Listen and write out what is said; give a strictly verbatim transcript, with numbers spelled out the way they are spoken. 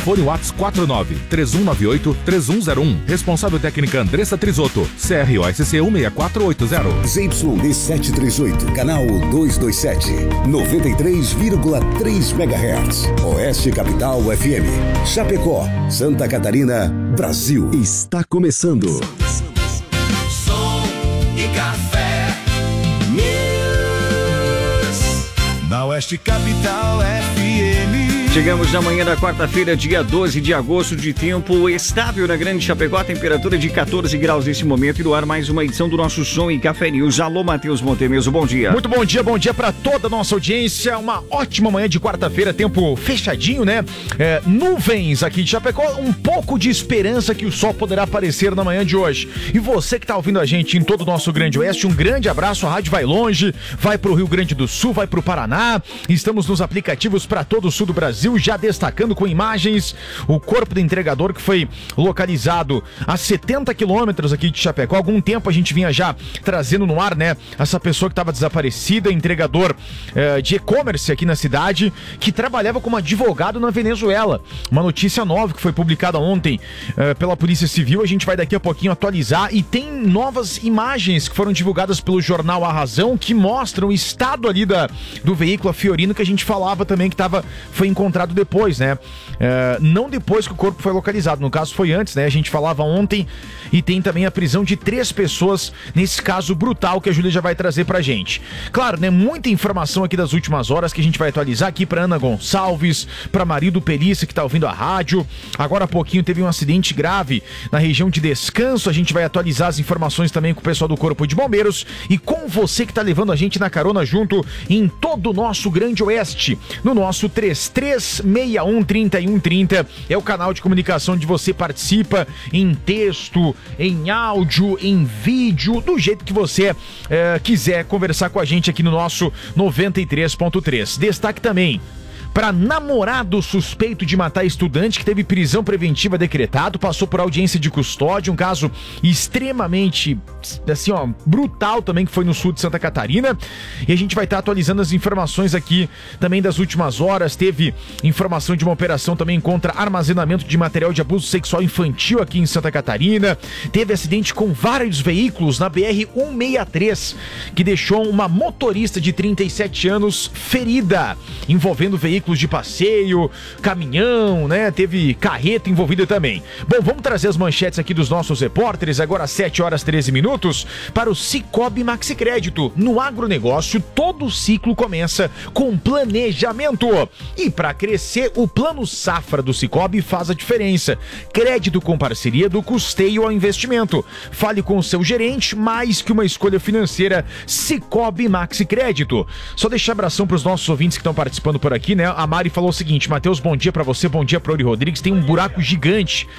Fone WhatsApp quatro nove três um nove oito três um zero um. Responsável técnica Andressa Trisotto. C R O S C um seis quatro oito zero. Z Y D setecentos e trinta e oito, canal duzentos e vinte e sete, noventa e três vírgula três megahertz. Oeste Capital F M. Chapecó, Santa Catarina, Brasil. Está começando. Som e Café News. Na Oeste Capital F M. Chegamos na manhã da quarta-feira, dia doze de agosto, de tempo estável na Grande Chapecó, temperatura de quatorze graus nesse momento, e no ar mais uma edição do nosso Som e Café News. Alô, Matheus Montemeso, bom dia. Muito bom dia, bom dia para toda a nossa audiência. Uma ótima manhã de quarta-feira, tempo fechadinho, né? É, nuvens aqui de Chapecó, um pouco de esperança que o sol poderá aparecer na manhã de hoje. E você que tá ouvindo a gente em todo o nosso Grande Oeste, um grande abraço. A rádio vai longe, vai pro Rio Grande do Sul, vai pro Paraná. Estamos nos aplicativos para todo o sul do Brasil, já destacando com imagens o corpo do entregador que foi localizado a setenta quilômetros aqui de Chapecó. Há algum tempo a gente vinha já trazendo no ar, né, essa pessoa que estava desaparecida, entregador eh, de e-commerce aqui na cidade, que trabalhava como advogado na Venezuela. Uma notícia nova que foi publicada ontem eh, pela Polícia Civil. A gente vai daqui a pouquinho atualizar, e tem novas imagens que foram divulgadas pelo jornal A Razão, que mostram o estado ali da, do veículo, a Fiorino, que a gente falava também que tava, foi encontrado depois, né? É, não depois que o corpo foi localizado, no caso foi antes, né? A gente falava ontem, e tem também a prisão de três pessoas nesse caso brutal que a Júlia já vai trazer pra gente. Claro, né? Muita informação aqui das últimas horas que a gente vai atualizar aqui pra Ana Gonçalves, pra Marido Pelissa, que tá ouvindo a rádio. Agora há pouquinho teve um acidente grave na região de Descanso. A gente vai atualizar as informações também com o pessoal do Corpo de Bombeiros e com você que tá levando a gente na carona junto em todo o nosso Grande Oeste, no nosso três três seis um, trinta e um trinta. É o canal de comunicação onde você participa em texto, em áudio, em vídeo, do jeito que você é, quiser conversar com a gente aqui no nosso noventa e três ponto três. Destaque também para namorado suspeito de matar estudante que teve prisão preventiva decretado, passou por audiência de custódia, um caso extremamente, assim, ó, brutal também, que foi no sul de Santa Catarina. E a gente vai estar atualizando as informações aqui também das últimas horas. Teve informação de uma operação também contra armazenamento de material de abuso sexual infantil aqui em Santa Catarina. Teve acidente com vários veículos na B R cento e sessenta e três, que deixou uma motorista de trinta e sete anos ferida, envolvendo veículos de passeio, caminhão, né? Teve carreta envolvida também. Bom, vamos trazer as manchetes aqui dos nossos repórteres, agora às sete horas e treze minutos, para o Sicoob Maxi Crédito. No agronegócio, todo ciclo começa com planejamento. E para crescer, o Plano Safra do Sicoob faz a diferença. Crédito com parceria do custeio ao investimento. Fale com o seu gerente, mais que uma escolha financeira, Sicoob Maxi Crédito. Só deixar abração para os nossos ouvintes que estão participando por aqui, né? A Mari falou o seguinte: Matheus, bom dia pra você, bom dia pro Ori Rodrigues. Tem um buraco gigante